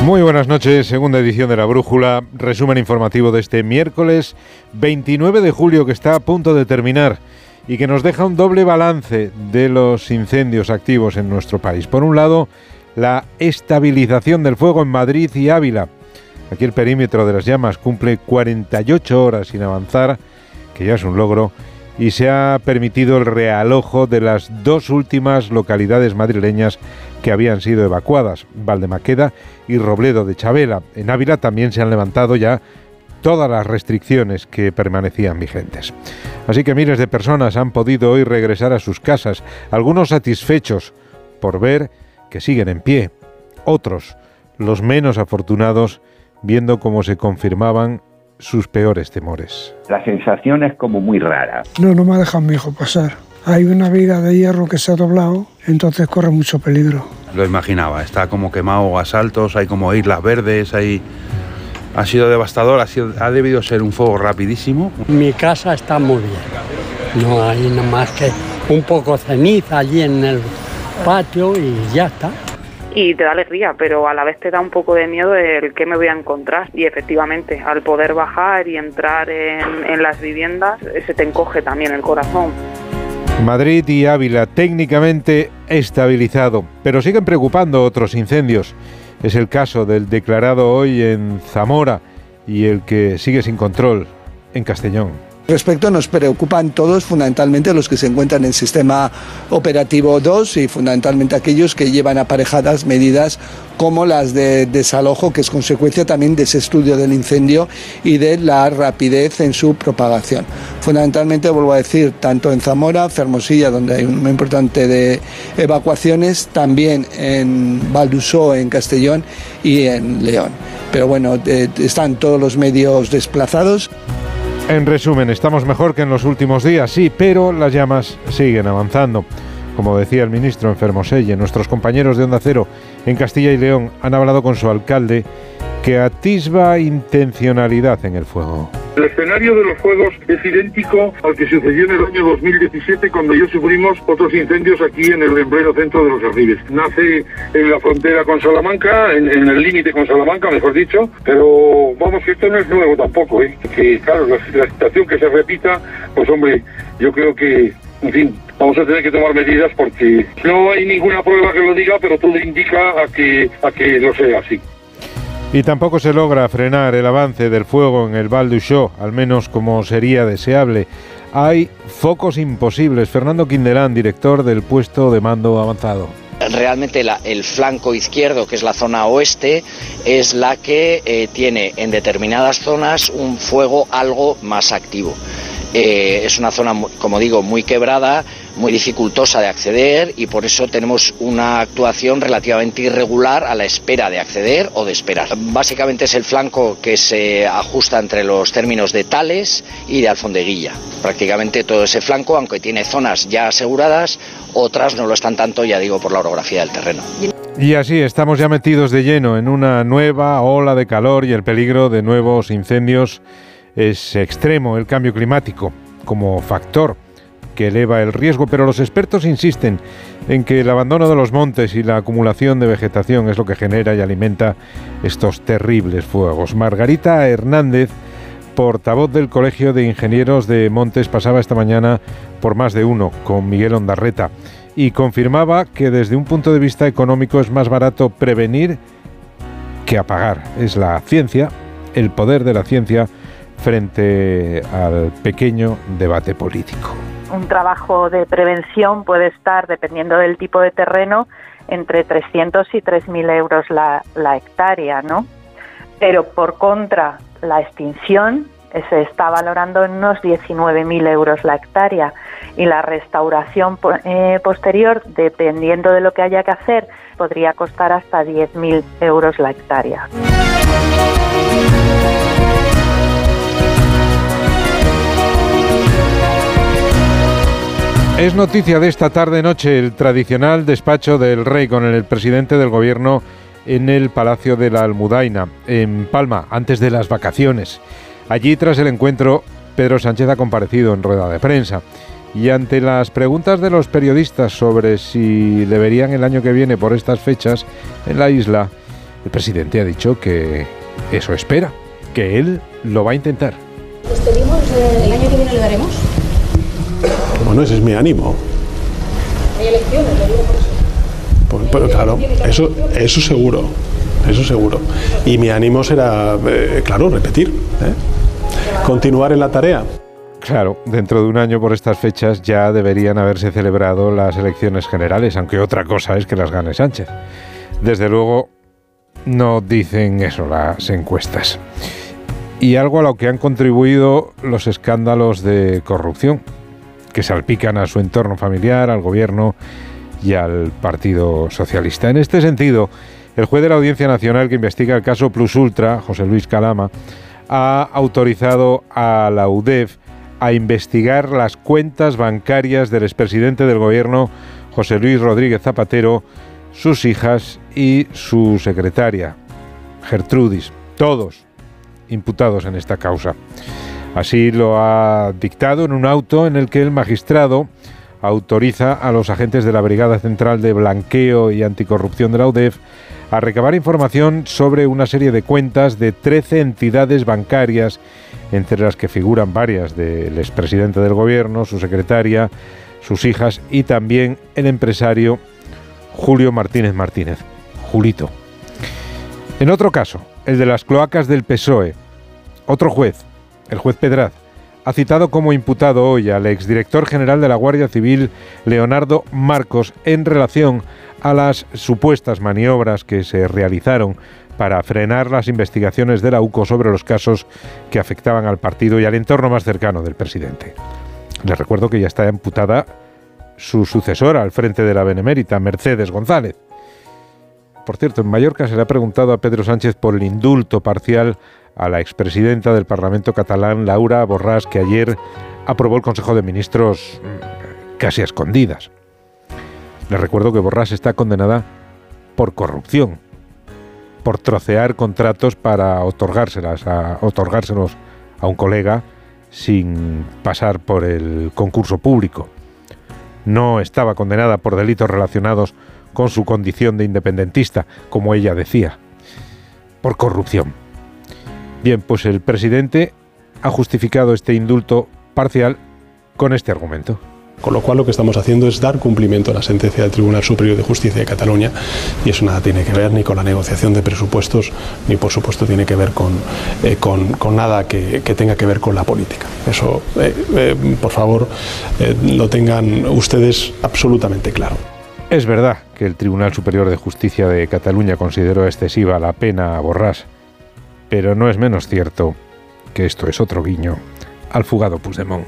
Muy buenas noches, segunda edición de La Brújula, resumen informativo de este miércoles 29 de julio que está a punto de terminar y que nos deja un doble balance de los incendios activos en nuestro país. Por un lado, la estabilización del fuego en Madrid y Ávila. Aquí el perímetro de las llamas cumple 48 horas sin avanzar, que ya es un logro, y se ha permitido el realojo de las dos últimas localidades madrileñas que habían sido evacuadas, Valdemaqueda y Robledo de Chavela. En Ávila también se han levantado ya todas las restricciones que permanecían vigentes. Así que miles de personas han podido hoy regresar a sus casas, algunos satisfechos por ver que siguen en pie, otros, los menos afortunados, viendo cómo se confirmaban sus peores temores. La sensación es como muy rara. No me ha dejado mi hijo pasar. Hay una viga de hierro que se ha doblado, entonces corre mucho peligro. Lo imaginaba, está como quemado a saltos, hay como islas verdes, ha sido devastador, ha debido ser un fuego rapidísimo. Mi casa está muy bien, no hay nada más que un poco ceniza allí en el patio y ya está. Y te da alegría, pero a la vez te da un poco de miedo el qué me voy a encontrar. Y efectivamente, al poder bajar y entrar en las viviendas, se te encoge también el corazón. Madrid y Ávila técnicamente estabilizado, pero siguen preocupando otros incendios. Es el caso del declarado hoy en Zamora y el que sigue sin control en Castellón. Respecto nos preocupan todos, fundamentalmente los que se encuentran en el sistema operativo 2 y fundamentalmente aquellos que llevan aparejadas medidas como las de desalojo, que es consecuencia también de ese estudio del incendio y de la rapidez en su propagación. Fundamentalmente, vuelvo a decir, tanto en Zamora, Fermosilla, donde hay un número importante de evacuaciones, también en Valdusó, en Castellón y en León. Pero bueno, están todos los medios desplazados. En resumen, estamos mejor que en los últimos días, sí, pero las llamas siguen avanzando. Como decía el ministro en Fermoselle, nuestros compañeros de Onda Cero en Castilla y León han hablado con su alcalde, que atisba intencionalidad en el fuego. El escenario de los fuegos es idéntico al que sucedió en el año 2017 cuando ya sufrimos otros incendios aquí en el pleno centro de los Arribes. Nace en la frontera con Salamanca, en el límite con Salamanca, mejor dicho, pero vamos, que esto no es nuevo tampoco, que claro, la situación que se repita, pues hombre, yo creo que, en fin, vamos a tener que tomar medidas porque no hay ninguna prueba que lo diga, pero todo indica a que lo sea así. Y tampoco se logra frenar el avance del fuego en el Val d'Uixó, al menos como sería deseable. Hay focos imposibles. Fernando Quindelán, director del puesto de mando avanzado. Realmente el flanco izquierdo, que es la zona oeste, es la que tiene en determinadas zonas un fuego algo más activo. Es una zona, como digo, muy quebrada, muy dificultosa de acceder y por eso tenemos una actuación relativamente irregular a la espera de acceder o de esperar. Básicamente es el flanco que se ajusta entre los términos de Tales y de Alfondeguilla. Prácticamente todo ese flanco, aunque tiene zonas ya aseguradas, otras no lo están tanto, ya digo, por la orografía del terreno. Y así estamos ya metidos de lleno en una nueva ola de calor y el peligro de nuevos incendios es extremo. El cambio climático como factor que eleva el riesgo, pero los expertos insisten en que el abandono de los montes y la acumulación de vegetación es lo que genera y alimenta estos terribles fuegos. Margarita Hernández, portavoz del Colegio de Ingenieros de Montes, pasaba esta mañana por más de uno con Miguel Ondarreta y confirmaba que desde un punto de vista económico es más barato prevenir que apagar. Es la ciencia, el poder de la ciencia frente al pequeño debate político. Un trabajo de prevención puede estar, dependiendo del tipo de terreno, entre 300 y 3.000 euros la hectárea, ¿no? Pero por contra, la extinción se está valorando en unos 19.000 euros la hectárea y la restauración posterior, dependiendo de lo que haya que hacer, podría costar hasta 10.000 euros la hectárea. Es noticia de esta tarde-noche el tradicional despacho del rey con el presidente del gobierno en el Palacio de la Almudaina, en Palma, antes de las vacaciones. Allí, tras el encuentro, Pedro Sánchez ha comparecido en rueda de prensa y ante las preguntas de los periodistas sobre si le verían el año que viene por estas fechas en la isla, El presidente ha dicho que eso espera, que él lo va a intentar. ¿Nos pedimos el año que viene le daremos? Bueno, ese es mi ánimo. Hay elecciones, lo digo por eso. Pero claro, eso seguro, eso seguro. Y mi ánimo será, claro, repetir, continuar en la tarea. Claro, dentro de un año por estas fechas ya deberían haberse celebrado las elecciones generales, aunque otra cosa es que las gane Sánchez. Desde luego no dicen eso las encuestas. Y algo a lo que han contribuido los escándalos de corrupción, que salpican a su entorno familiar, al gobierno y al Partido Socialista. En este sentido, el juez de la Audiencia Nacional que investiga el caso Plus Ultra, José Luis Calama, ha autorizado a la UDEF a investigar las cuentas bancarias del expresidente del gobierno, José Luis Rodríguez Zapatero, sus hijas y su secretaria, Gertrudis, todos imputados en esta causa. Así lo ha dictado en un auto en el que el magistrado autoriza a los agentes de la Brigada Central de Blanqueo y Anticorrupción de la UDEF a recabar información sobre una serie de cuentas de 13 entidades bancarias, entre las que figuran varias del expresidente del gobierno, su secretaria, sus hijas y también el empresario Julio Martínez Martínez, Julito. En otro caso, el de las cloacas del PSOE, otro juez, el juez Pedraz, ha citado como imputado hoy al exdirector general de la Guardia Civil, Leonardo Marcos, en relación a las supuestas maniobras que se realizaron para frenar las investigaciones de la UCO sobre los casos que afectaban al partido y al entorno más cercano del presidente. Les recuerdo que ya está imputada su sucesora al frente de la Benemérita, Mercedes González. Por cierto, en Mallorca se le ha preguntado a Pedro Sánchez por el indulto parcial a la expresidenta del Parlamento catalán, Laura Borràs, que ayer aprobó el Consejo de Ministros casi a escondidas. Les recuerdo que Borràs está condenada por corrupción, por trocear contratos para otorgárselos a un colega sin pasar por el concurso público. No estaba condenada por delitos relacionados con su condición de independentista, como ella decía, por corrupción. Bien, pues el presidente ha justificado este indulto parcial con este argumento. Con lo cual lo que estamos haciendo es dar cumplimiento a la sentencia del Tribunal Superior de Justicia de Cataluña, y eso nada tiene que ver ni con la negociación de presupuestos, ni por supuesto tiene que ver con nada que tenga que ver con la política. Eso, por favor, lo tengan ustedes absolutamente claro. Es verdad que el Tribunal Superior de Justicia de Cataluña consideró excesiva la pena a Borràs, pero no es menos cierto que esto es otro guiño al fugado Puigdemont.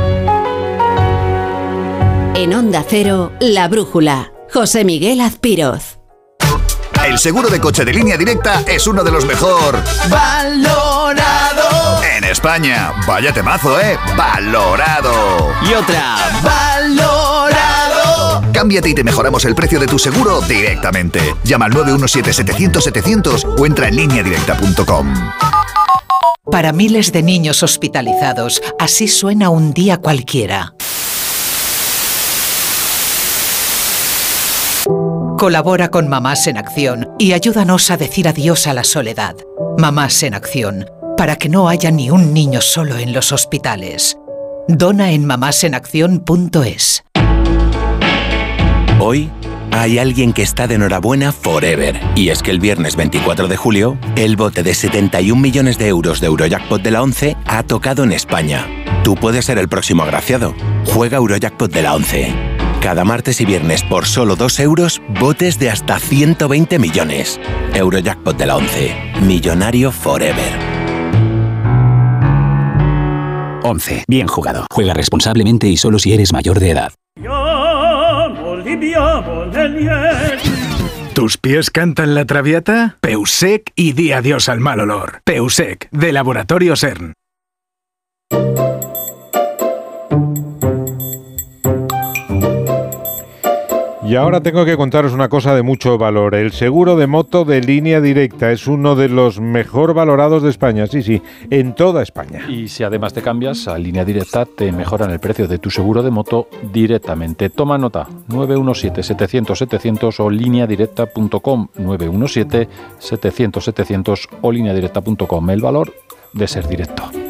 En Onda Cero, La Brújula, José Miguel Azpiroz. El seguro de coche de Línea Directa es uno de los mejor valorado en España. Vaya temazo, valorado. Y otra, valorado. Cámbiate y te mejoramos el precio de tu seguro directamente. Llama al 917-700-700 o entra en lineadirecta.com. Para miles de niños hospitalizados, así suena un día cualquiera. Colabora con Mamás en Acción y ayúdanos a decir adiós a la soledad. Mamás en Acción, para que no haya ni un niño solo en los hospitales. Dona en mamásenacción.es. Hoy hay alguien que está de enhorabuena forever. Y es que el viernes 24 de julio, el bote de 71 millones de euros de Eurojackpot de la 11 ha tocado en España. Tú puedes ser el próximo agraciado. Juega Eurojackpot de la 11. Cada martes y viernes por solo 2 euros, botes de hasta 120 millones. Eurojackpot de la 11. Millonario forever. 11. Bien jugado. Juega responsablemente y solo si eres mayor de edad. ¿Tus pies cantan la traviata? Peusec y di adiós al mal olor. Peusec, de Laboratorio CERN. Y ahora tengo que contaros una cosa de mucho valor. El seguro de moto de Línea Directa es uno de los mejor valorados de España, sí, en toda España. Y si además te cambias a Línea Directa, te mejoran el precio de tu seguro de moto directamente. Toma nota, 917-700-700 o lineadirecta.com, 917-700-700 o lineadirecta.com. El valor de ser directo.